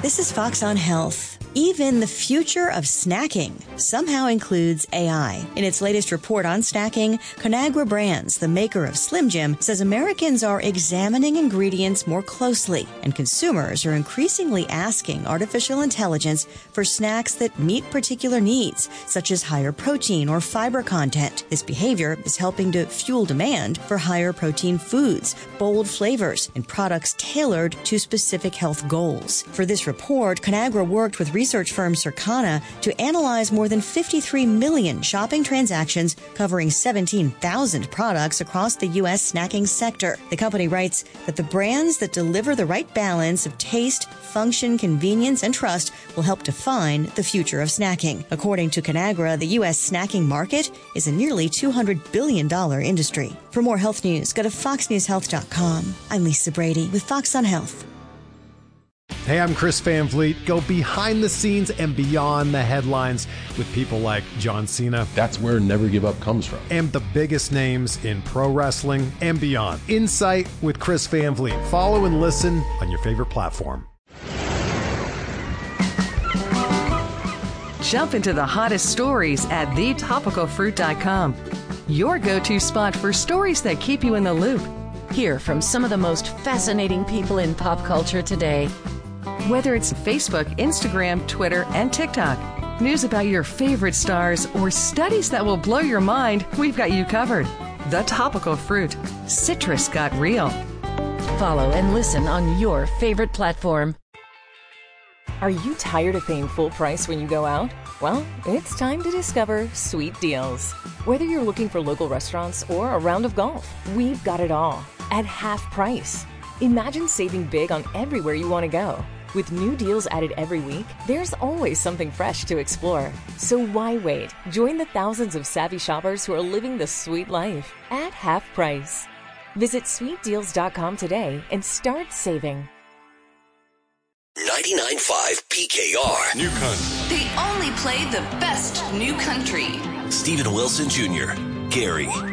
This is Fox on Health. Even the future of snacking somehow includes AI. In its latest report on snacking, Conagra Brands, the maker of Slim Jim, says Americans are examining ingredients more closely, and consumers are increasingly asking artificial intelligence for snacks that meet particular needs, such as higher protein or fiber content. This behavior is helping to fuel demand for higher protein foods, bold flavors, and products tailored to specific health goals. For this report, Conagra worked with research firm Circana to analyze more than 53 million shopping transactions covering 17,000 products across the U.S. snacking sector. The company writes that the brands that deliver the right balance of taste, function, convenience, and trust will help define the future of snacking. According to Conagra, the U.S. snacking market is a nearly $200 billion industry. For more health news, go to foxnewshealth.com. I'm Lisa Brady with Fox on Health. Hey, I'm Chris Van Vliet. Go behind the scenes and beyond the headlines with people like John Cena. That's where Never Give Up comes from. And the biggest names in pro wrestling and beyond. Insight with Chris Van Vliet. Follow and listen on your favorite platform. Jump into the hottest stories at thetopicalfruit.com. Your go-to spot for stories that keep you in the loop. Hear from some of the most fascinating people in pop culture today. Whether it's Facebook, Instagram, Twitter, and TikTok, news about your favorite stars, or studies that will blow your mind, we've got you covered. The Topical Fruit. Citrus got real. Follow and listen on your favorite platform. Are you tired of paying full price when you go out? Well, it's time to discover Sweet Deals. Whether you're looking for local restaurants or a round of golf, we've got it all at half price. Imagine saving big on everywhere you want to go. With new deals added every week, there's always something fresh to explore. So why wait? Join the thousands of savvy shoppers who are living the sweet life at half price. Visit sweetdeals.com today and start saving. 99.5 PKR. New Country. They only play the best new country. Stephen Wilson Jr., Gary.